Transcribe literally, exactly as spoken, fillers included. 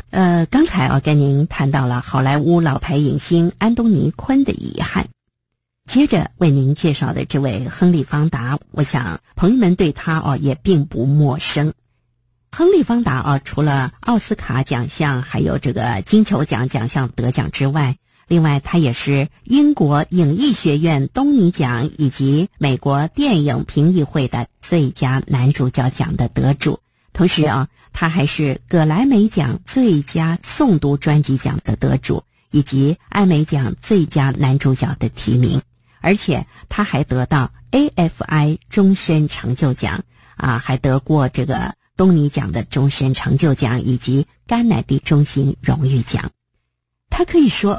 呃，刚才啊跟您谈到了好莱坞老牌影星安东尼·昆的遗憾，接着为您介绍的这位亨利·方达，我想朋友们对他哦也并不陌生。亨利·方达啊，除了奥斯卡奖项还有这个金球奖奖项得奖之外，另外他也是英国影艺学院东尼奖以及美国电影评议会的最佳男主角奖的得主。同时啊，他还是葛莱美奖最佳诵读专辑奖的得主，以及艾美奖最佳男主角的提名。而且他还得到 A F I 终身成就奖啊，还得过这个东尼奖的终身成就奖以及甘乃迪中心荣誉奖。他可以说